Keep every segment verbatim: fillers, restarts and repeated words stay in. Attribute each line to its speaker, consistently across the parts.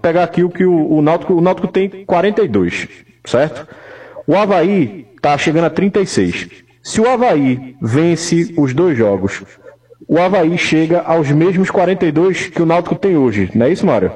Speaker 1: pegar aqui o que o, o Náutico, o Náutico tem quarenta e dois, certo? O Avaí tá chegando a trinta e seis. Se o Avaí vence os dois jogos, o Avaí chega aos mesmos quarenta e dois que o Náutico tem hoje, não é isso, Mário?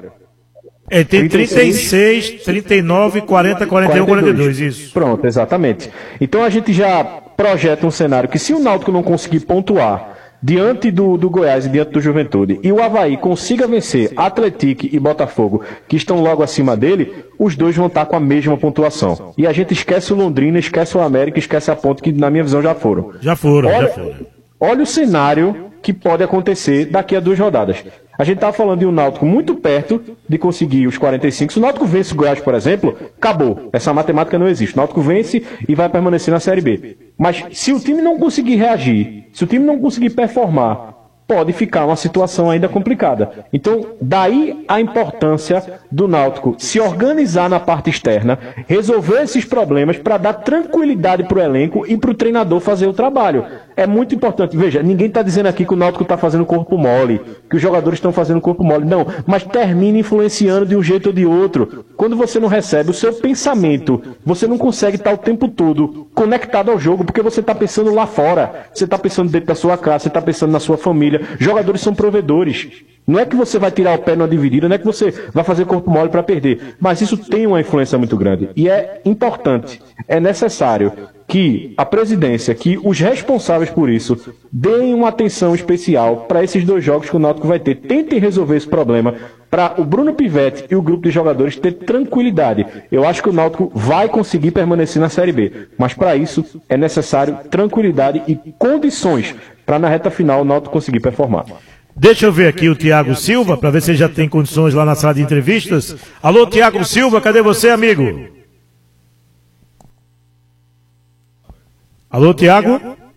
Speaker 2: É, tem trinta e seis, trinta e nove, quarenta, quarenta e um, quarenta e dois, isso.
Speaker 1: Pronto, exatamente. Então a gente já projeta um cenário que se o Náutico não conseguir pontuar diante do, do Goiás e diante do Juventude, e o Avaí consiga vencer Atlético e Botafogo, que estão logo acima dele, os dois vão estar com a mesma pontuação. E a gente esquece o Londrina, esquece o América, esquece a Ponte, que na minha visão já foram.
Speaker 2: Já foram,
Speaker 1: olha,
Speaker 2: já foram.
Speaker 1: Olha o cenário que pode acontecer daqui a duas rodadas. A gente está falando de um Náutico muito perto de conseguir os quarenta e cinco. Se o Náutico vence o Goiás, por exemplo, acabou. Essa matemática não existe. O Náutico vence e vai permanecer na Série B. Mas se o time não conseguir reagir, se o time não conseguir performar, pode ficar uma situação ainda complicada. Então, daí a importância do Náutico se organizar na parte externa, resolver esses problemas para dar tranquilidade para o elenco e para o treinador fazer o trabalho. É muito importante. Veja, ninguém está dizendo aqui que o Náutico está fazendo corpo mole, que os jogadores estão fazendo corpo mole. Não, mas termina influenciando de um jeito ou de outro. Quando você não recebe o seu pensamento, você não consegue estar o tempo todo conectado ao jogo, porque você está pensando lá fora, você está pensando dentro da sua casa, você está pensando na sua família. Jogadores são provedores. Não é que você vai tirar o pé numa dividida, não é que você vai fazer corpo mole para perder. Mas isso tem uma influência muito grande. E é importante, é necessário que a presidência, que os responsáveis por isso, deem uma atenção especial para esses dois jogos que o Náutico vai ter. Tentem resolver esse problema para o Bruno Pivetti e o grupo de jogadores ter tranquilidade. Eu acho que o Náutico vai conseguir permanecer na Série B. Mas para isso é necessário tranquilidade e condições para na reta final o Náutico conseguir performar.
Speaker 2: Deixa eu ver aqui o Tiago Silva, para ver se ele já tem condições lá na sala de entrevistas. Alô, Tiago Silva, cadê você, amigo? Alô, Tiago?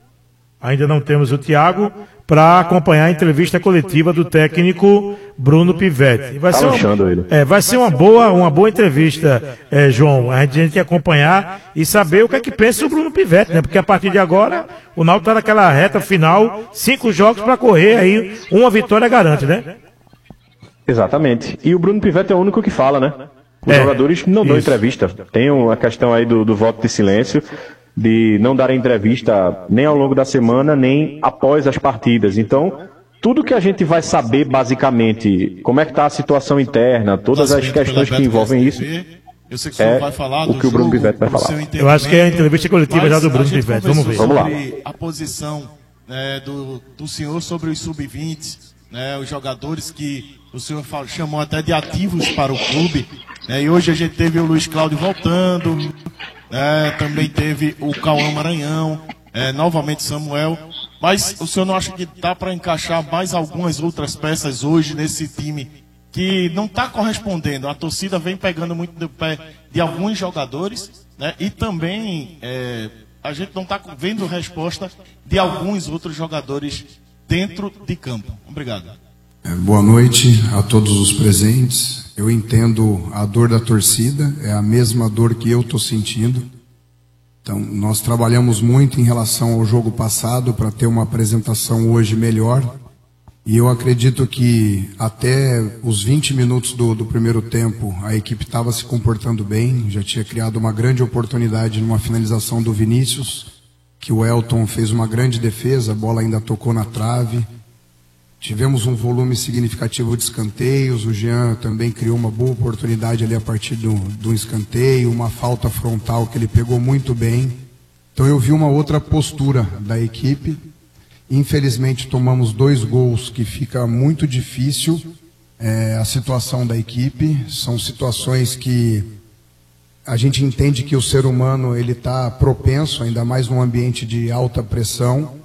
Speaker 2: Ainda não temos o Tiago para acompanhar a entrevista coletiva do técnico Bruno Pivetti. Vai ser uma, é, vai ser uma boa, uma boa entrevista, é, João. A gente tem que acompanhar e saber o que é que pensa o Bruno Pivetti, né? Porque a partir de agora o Náutico está naquela reta final, cinco jogos para correr, aí uma vitória garante, né?
Speaker 1: Exatamente. E o Bruno Pivetti é o único que fala, né? Os é, jogadores não dão isso. entrevista. Tem a questão aí do, do voto de silêncio, de não dar entrevista nem ao longo da semana, nem após as partidas. Então, tudo que a gente vai saber, basicamente, como é que está a situação interna, todas as questões que envolvem isso,
Speaker 3: eu sei que o,
Speaker 1: é
Speaker 3: vai falar
Speaker 1: o que o Bruno Pivetti vai falar.
Speaker 2: Eu acho que é a entrevista coletiva já do Bruno Pivetti. Vamos ver.
Speaker 3: Vamos
Speaker 1: lá.
Speaker 3: A posição né, do, do senhor sobre os sub vinte, né, os jogadores que o senhor fala, chamou até de ativos para o clube. Né, e hoje a gente teve o Luiz Cláudio voltando, é, também teve o Cauã Maranhão, é, novamente Samuel, mas o senhor não acha que dá para encaixar mais algumas outras peças hoje nesse time que não está correspondendo? A torcida vem pegando muito do pé de alguns jogadores, né, e também é, a gente não está vendo resposta de alguns outros jogadores dentro de campo. Obrigado.
Speaker 4: Boa noite a todos os presentes. Eu entendo a dor da torcida, é a mesma dor que eu estou sentindo. Então, nós trabalhamos muito em relação ao jogo passado para ter uma apresentação hoje melhor. E eu acredito que até os vinte minutos do, do primeiro tempo a equipe estava se comportando bem. Já tinha criado uma grande oportunidade numa finalização do Vinícius, que o Elton fez uma grande defesa, a bola ainda tocou na trave. Tivemos um volume significativo de escanteios, o Jean também criou uma boa oportunidade ali a partir do, do escanteio, uma falta frontal que ele pegou muito bem. Então eu vi uma outra postura da equipe. Infelizmente tomamos dois gols que fica muito difícil é, a situação da equipe. São situações que a gente entende que o ser humano ele está propenso, ainda mais num ambiente de alta pressão.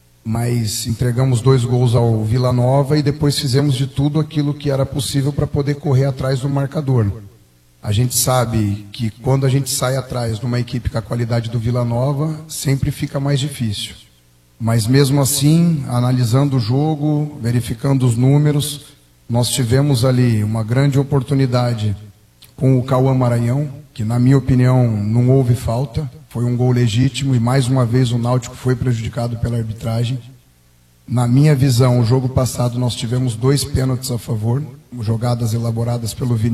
Speaker 4: Mas entregamos dois gols ao Vila Nova e depois fizemos de tudo aquilo que era possível para poder correr atrás do marcador. A gente sabe que quando a gente sai atrás de uma equipe com a qualidade do Vila Nova, sempre fica mais difícil. Mas mesmo assim, analisando o jogo, verificando os números, nós tivemos ali uma grande oportunidade com o Cauã Maranhão, que na minha opinião não houve falta. Foi um gol legítimo e mais uma vez o Náutico foi prejudicado pela arbitragem. Na minha visão, o jogo passado nós tivemos dois pênaltis a favor, jogadas elaboradas pelo Vinícius.